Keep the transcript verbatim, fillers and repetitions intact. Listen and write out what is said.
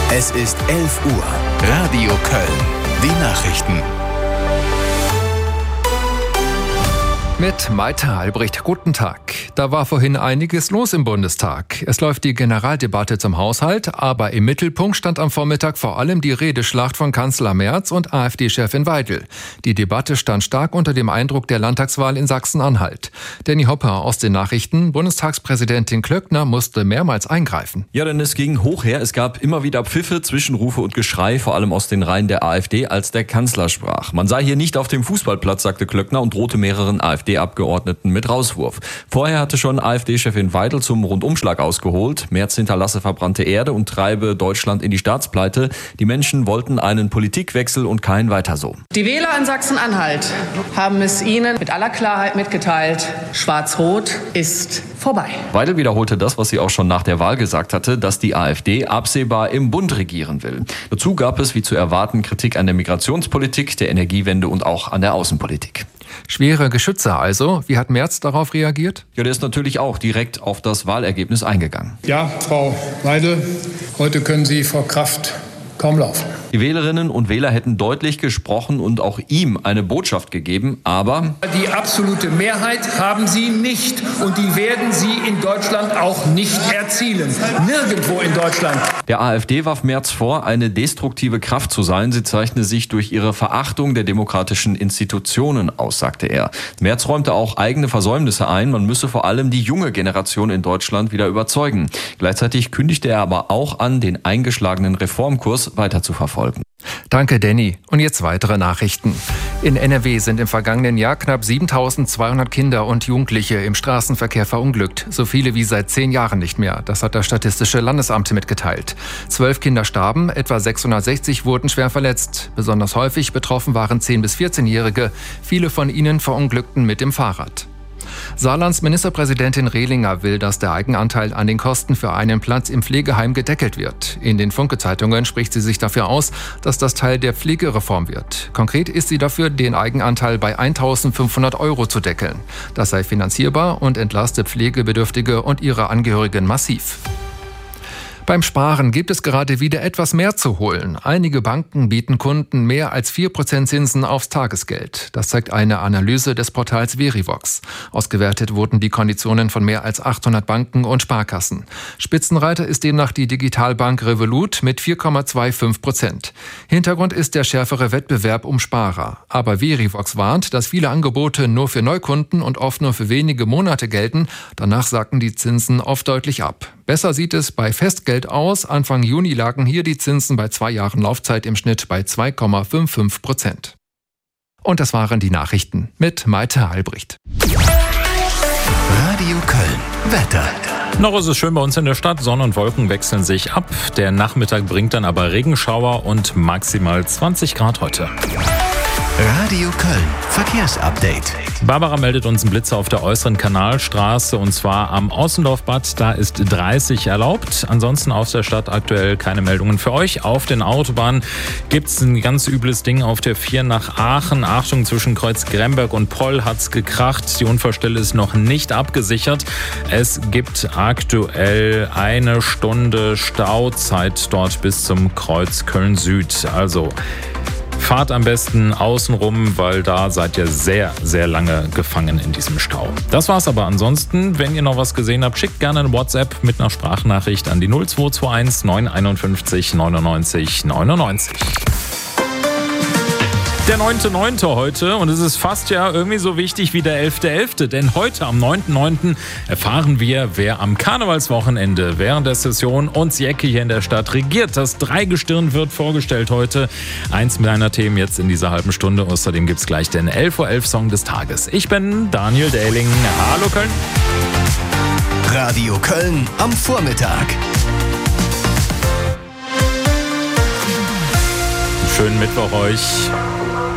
Es ist elf Uhr. Radio Köln. Die Nachrichten. Mit Maite Albrecht, guten Tag. Da war vorhin einiges los im Bundestag. Es läuft die Generaldebatte zum Haushalt, aber im Mittelpunkt stand am Vormittag vor allem die Redeschlacht von Kanzler Merz und AfD-Chefin Weidel. Die Debatte stand stark unter dem Eindruck der Landtagswahl in Sachsen-Anhalt. Danny Hopper aus den Nachrichten. Bundestagspräsidentin Klöckner musste mehrmals eingreifen. Ja, denn es ging hoch her. Es gab immer wieder Pfiffe, Zwischenrufe und Geschrei, vor allem aus den Reihen der AfD, als der Kanzler sprach. Man sei hier nicht auf dem Fußballplatz, sagte Klöckner und drohte mehreren AfD-Abgeordneten mit Rauswurf. Vorher hatte schon AfD-Chefin Weidel zum Rundumschlag ausgeholt. Merz hinterlasse verbrannte Erde und treibe Deutschland in die Staatspleite. Die Menschen wollten einen Politikwechsel und kein Weiter so. Die Wähler in Sachsen-Anhalt haben es Ihnen mit aller Klarheit mitgeteilt. Schwarz-Rot ist vorbei. Weidel wiederholte das, was sie auch schon nach der Wahl gesagt hatte, dass die AfD absehbar im Bund regieren will. Dazu gab es, wie zu erwarten, Kritik an der Migrationspolitik, der Energiewende und auch an der Außenpolitik. Schwere Geschütze also. Wie hat Merz darauf reagiert? Ja, der ist natürlich auch direkt auf das Wahlergebnis eingegangen. Ja, Frau Weidel, heute können Sie vor Kraft kaum laufen. Die Wählerinnen und Wähler hätten deutlich gesprochen und auch ihm eine Botschaft gegeben, aber die absolute Mehrheit haben sie nicht und die werden sie in Deutschland auch nicht erzielen. Nirgendwo in Deutschland. Der AfD warf Merz vor, eine destruktive Kraft zu sein. Sie zeichne sich durch ihre Verachtung der demokratischen Institutionen aus, sagte er. Merz räumte auch eigene Versäumnisse ein. Man müsse vor allem die junge Generation in Deutschland wieder überzeugen. Gleichzeitig kündigte er aber auch an, den eingeschlagenen Reformkurs weiter zu verfolgen. Danke, Danny. Und jetzt weitere Nachrichten. In N R W sind im vergangenen Jahr knapp siebentausendzweihundert Kinder und Jugendliche im Straßenverkehr verunglückt. So viele wie seit zehn Jahren nicht mehr. Das hat das Statistische Landesamt mitgeteilt. Zwölf Kinder starben, etwa sechshundertsechzig wurden schwer verletzt. Besonders häufig betroffen waren zehn- bis vierzehnjährige. Viele von ihnen verunglückten mit dem Fahrrad. Saarlands Ministerpräsidentin Rehlinger will, dass der Eigenanteil an den Kosten für einen Platz im Pflegeheim gedeckelt wird. In den Funke-Zeitungen spricht sie sich dafür aus, dass das Teil der Pflegereform wird. Konkret ist sie dafür, den Eigenanteil bei eintausendfünfhundert Euro zu deckeln. Das sei finanzierbar und entlaste Pflegebedürftige und ihre Angehörigen massiv. Beim Sparen gibt es gerade wieder etwas mehr zu holen. Einige Banken bieten Kunden mehr als vier Prozent Zinsen aufs Tagesgeld. Das zeigt eine Analyse des Portals Verivox. Ausgewertet wurden die Konditionen von mehr als achthundert Banken und Sparkassen. Spitzenreiter ist demnach die Digitalbank Revolut mit vier Komma fünfundzwanzig Prozent. Hintergrund ist der schärfere Wettbewerb um Sparer. Aber Verivox warnt, dass viele Angebote nur für Neukunden und oft nur für wenige Monate gelten. Danach sacken die Zinsen oft deutlich ab. Besser sieht es bei Festgeld aus. Anfang Juni lagen hier die Zinsen bei zwei Jahren Laufzeit im Schnitt bei zwei Komma fünfundfünfzig Prozent. Und das waren die Nachrichten mit Maite Albrecht. Radio Köln. Wetter. Noch ist es schön bei uns in der Stadt. Sonne und Wolken wechseln sich ab. Der Nachmittag bringt dann aber Regenschauer und maximal zwanzig Grad heute. Radio Köln. Verkehrsupdate. Barbara meldet uns einen Blitzer auf der äußeren Kanalstraße und zwar am Ossendorfbad. Da ist dreißig erlaubt. Ansonsten aus der Stadt aktuell keine Meldungen für euch. Auf den Autobahnen gibt es ein ganz übles Ding auf der vier nach Aachen. Achtung, zwischen Kreuz Gremberg und Poll hat's gekracht. Die Unfallstelle ist noch nicht abgesichert. Es gibt aktuell eine Stunde Stauzeit dort bis zum Kreuz Köln Süd. Also fahrt am besten außenrum, weil da seid ihr sehr, sehr lange gefangen in diesem Stau. Das war's aber ansonsten. Wenn ihr noch was gesehen habt, schickt gerne eine WhatsApp mit einer Sprachnachricht an die null zwei zwei eins neun fünf eins neunundneunzig neunundneunzig. Der neunter neunter heute und es ist fast ja irgendwie so wichtig wie der elfter elfter Denn heute am neunten neunten erfahren wir, wer am Karnevalswochenende während der Session uns Jacke hier in der Stadt regiert. Das Dreigestirn wird vorgestellt heute. Eins meiner Themen jetzt in dieser halben Stunde. Außerdem gibt es gleich den elf Uhr elf Song des Tages. Ich bin Daniel Dehling. Hallo Köln. Radio Köln am Vormittag. Schönen Mittwoch euch.